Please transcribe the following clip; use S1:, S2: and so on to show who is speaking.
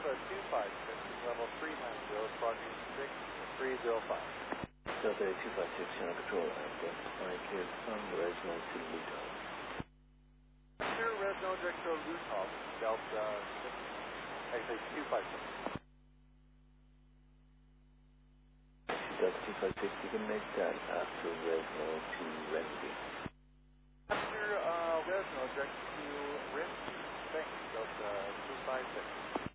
S1: Delta 256, level 390, approaching 6305.
S2: Delta 256, Channel Control, and IQ from Resno to Lutov.
S1: Sure, Resno direct to Lutov, Delta 256.
S2: Delta 256, you can make that after Resno to Renby.
S1: After Resno direct to Renby, thanks, Delta 256.